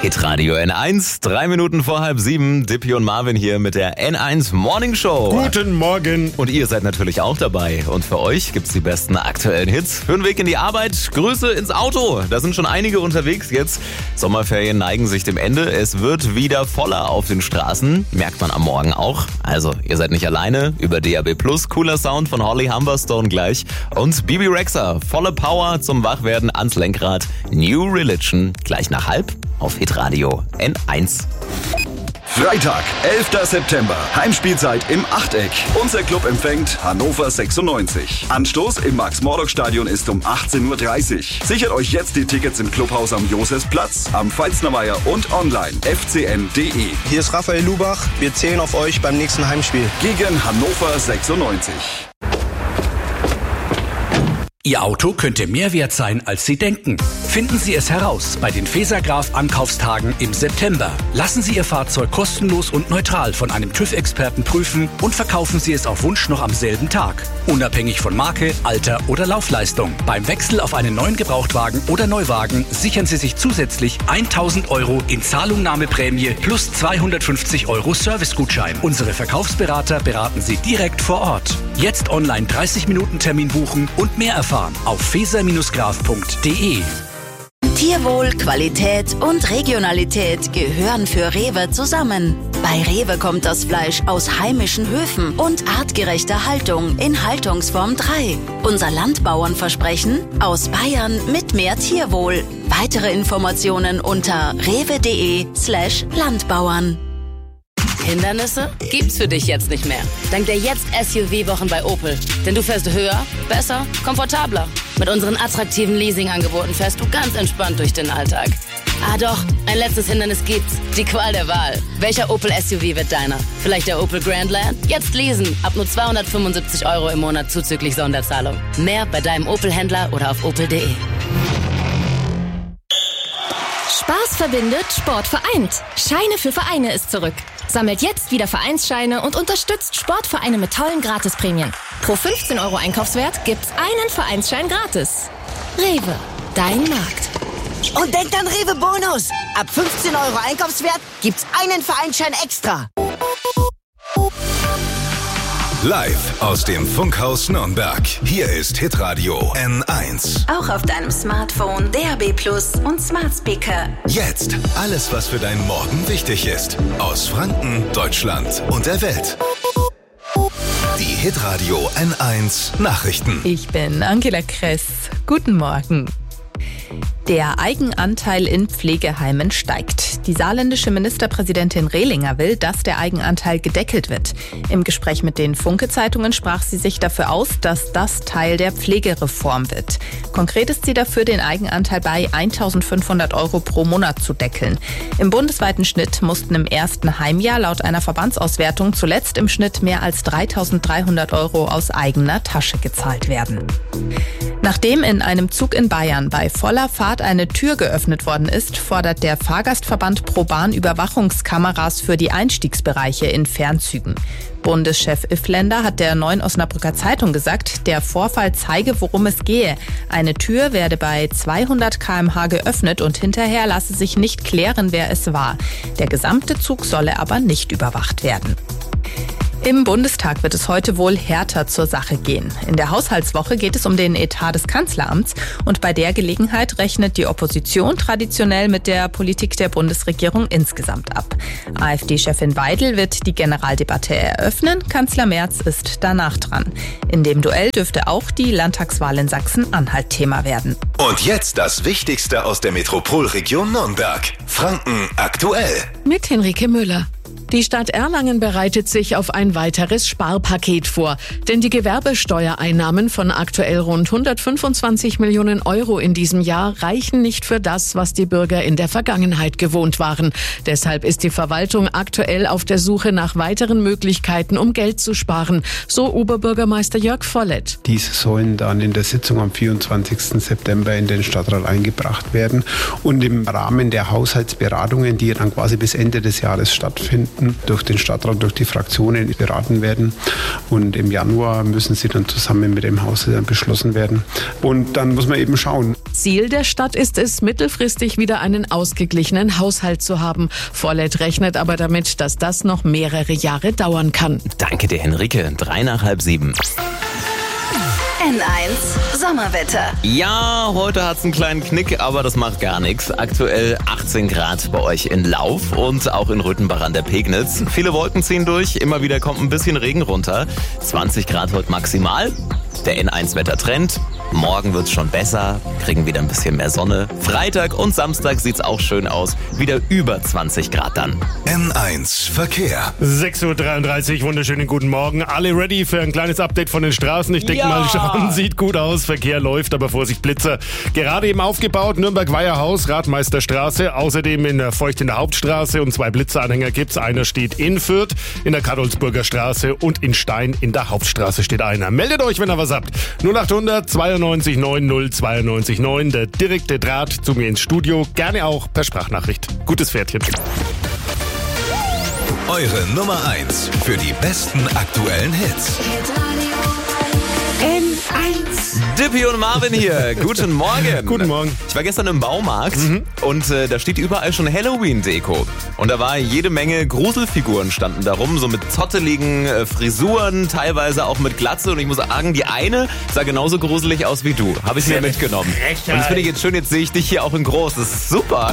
Hitradio N1, 3 Minuten vor 6:30. Dippy und Marvin hier mit der N1 Morning Show. Guten Morgen. Und ihr seid natürlich auch dabei. Und für euch gibt's die besten aktuellen Hits für den Weg in die Arbeit. Grüße ins Auto. Da sind schon einige unterwegs jetzt. Sommerferien neigen sich dem Ende. Es wird wieder voller auf den Straßen. Merkt man am Morgen auch. Also, ihr seid nicht alleine. Über DAB+, cooler Sound von Holly Humberstone gleich. Und Bibi Rexha, volle Power zum Wachwerden ans Lenkrad. New Religion, gleich nach 12:30 auf Hitradio N1. Freitag, 11. September. Heimspielzeit im Achteck. Unser Club empfängt Hannover 96. Anstoß im Max-Morlock-Stadion ist um 18:30 Uhr. Sichert euch jetzt die Tickets im Clubhaus am Josefsplatz, am Pfalznerweiher und online fcn.de. Hier ist Raphael Lubach. Wir zählen auf euch beim nächsten Heimspiel. Gegen Hannover 96. Ihr Auto könnte mehr wert sein, als Sie denken. Finden Sie es heraus bei den Fesergraf Ankaufstagen im September. Lassen Sie Ihr Fahrzeug kostenlos und neutral von einem TÜV-Experten prüfen und verkaufen Sie es auf Wunsch noch am selben Tag. Unabhängig von Marke, Alter oder Laufleistung. Beim Wechsel auf einen neuen Gebrauchtwagen oder Neuwagen sichern Sie sich zusätzlich 1.000 € in Zahlungnahmeprämie plus 250 € Servicegutschein. Unsere Verkaufsberater beraten Sie direkt vor Ort. Jetzt online 30 Minuten Termin buchen und mehr erfahren auf feser-graf.de. Tierwohl, Qualität und Regionalität gehören für Rewe zusammen. Bei Rewe kommt das Fleisch aus heimischen Höfen und artgerechter Haltung in Haltungsform 3. Unser Landbauernversprechen: aus Bayern mit mehr Tierwohl. Weitere Informationen unter rewe.de/Landbauern. Hindernisse gibt's für dich jetzt nicht mehr. Dank der jetzt SUV-Wochen bei Opel. Denn du fährst höher, besser, komfortabler. Mit unseren attraktiven Leasingangeboten fährst du ganz entspannt durch den Alltag. Ah doch, ein letztes Hindernis gibt's. Die Qual der Wahl. Welcher Opel SUV wird deiner? Vielleicht der Opel Grandland? Jetzt leasen. Ab nur 275 € im Monat zuzüglich Sonderzahlung. Mehr bei deinem Opel-Händler oder auf opel.de. Spaß verbindet, Sport vereint. Scheine für Vereine ist zurück. Sammelt jetzt wieder Vereinsscheine und unterstützt Sportvereine mit tollen Gratisprämien. Pro 15 € Einkaufswert gibt's einen Vereinsschein gratis. Rewe, dein Markt. Und denkt an Rewe Bonus. Ab 15 € Einkaufswert gibt's einen Vereinsschein extra. Live aus dem Funkhaus Nürnberg. Hier ist Hitradio N1. Auch auf deinem Smartphone, DAB+ und Smart Speaker. Jetzt alles, was für deinen Morgen wichtig ist. Aus Franken, Deutschland und der Welt. Die Hitradio N1 Nachrichten. Ich bin Angela Kress. Guten Morgen. Der Eigenanteil in Pflegeheimen steigt. Die saarländische Ministerpräsidentin Rehlinger will, dass der Eigenanteil gedeckelt wird. Im Gespräch mit den Funke-Zeitungen sprach sie sich dafür aus, dass das Teil der Pflegereform wird. Konkret ist sie dafür, den Eigenanteil bei 1.500 € pro Monat zu deckeln. Im bundesweiten Schnitt mussten im ersten Heimjahr laut einer Verbandsauswertung zuletzt im Schnitt mehr als 3.300 € aus eigener Tasche gezahlt werden. Nachdem in einem Zug in Bayern bei voller Fahrt eine Tür geöffnet worden ist, fordert der Fahrgastverband ProBahn Überwachungskameras für die Einstiegsbereiche in Fernzügen. Bundeschef Iffländer hat der Neuen Osnabrücker Zeitung gesagt, der Vorfall zeige, worum es gehe. Eine Tür werde bei 200 km/h geöffnet und hinterher lasse sich nicht klären, wer es war. Der gesamte Zug solle aber nicht überwacht werden. Im Bundestag wird es heute wohl härter zur Sache gehen. In der Haushaltswoche geht es um den Etat des Kanzleramts und bei der Gelegenheit rechnet die Opposition traditionell mit der Politik der Bundesregierung insgesamt ab. AfD-Chefin Weidel wird die Generaldebatte eröffnen, Kanzler Merz ist danach dran. In dem Duell dürfte auch die Landtagswahl in Sachsen-Anhalt Thema werden. Und jetzt das Wichtigste aus der Metropolregion Nürnberg. Franken aktuell. Mit Henrike Müller. Die Stadt Erlangen bereitet sich auf ein weiteres Sparpaket vor. Denn die Gewerbesteuereinnahmen von aktuell rund 125 Millionen € in diesem Jahr reichen nicht für das, was die Bürger in der Vergangenheit gewohnt waren. Deshalb ist die Verwaltung aktuell auf der Suche nach weiteren Möglichkeiten, um Geld zu sparen, so Oberbürgermeister Jörg Vollett. Diese sollen dann in der Sitzung am 24. September in den Stadtrat eingebracht werden. Und im Rahmen der Haushaltsberatungen, die dann quasi bis Ende des Jahres stattfinden, 10. durch den Stadtrat, durch die Fraktionen beraten werden. Und im Januar müssen sie dann zusammen mit dem Haushalt beschlossen werden. Und dann muss man eben schauen. Ziel der Stadt ist es, mittelfristig wieder einen ausgeglichenen Haushalt zu haben. Vorlet rechnet aber damit, dass das noch mehrere Jahre dauern kann. Danke dir, Henrike. 6:03. N1 Sommerwetter. Ja, heute hat's einen kleinen Knick, aber das macht gar nichts. Aktuell 18 Grad bei euch in Lauf und auch in Rüttenbach an der Pegnitz. Viele Wolken ziehen durch, immer wieder kommt ein bisschen Regen runter. 20 Grad heute maximal. Der N1-Wettertrend. Morgen wird's schon besser, kriegen wieder ein bisschen mehr Sonne. Freitag und Samstag sieht's auch schön aus. Wieder über 20 Grad dann. N1 Verkehr. 6:33 Uhr, wunderschönen guten Morgen. Alle ready für ein kleines Update von den Straßen? Ich denke mal schon, sieht gut aus. Verkehr läuft, aber Vorsicht, Blitzer. Gerade eben aufgebaut, Nürnberg-Weiherhaus, Radmeisterstraße. Außerdem in der Feucht in der Hauptstraße und 2 Blitzeranhänger gibt's. Einer steht in Fürth, in der Kadolsburger Straße und in Stein in der Hauptstraße steht einer. Meldet euch, wenn ihr was habt. 0800 92 90 92 9, der direkte Draht zu mir ins Studio. Gerne auch per Sprachnachricht. Gutes Pferdchen. Eure Nummer 1 für die besten aktuellen Hits. N1. Dippy und Marvin hier. Guten Morgen. Guten Morgen. Ich war gestern im Baumarkt und da steht überall schon Halloween-Deko. Und da war jede Menge Gruselfiguren standen da rum, so mit zotteligen Frisuren, teilweise auch mit Glatze. Und ich muss sagen, die eine sah genauso gruselig aus wie du. Habe ich mir mitgenommen. Und das finde ich jetzt schön, jetzt sehe ich dich hier auch in groß. Das ist super.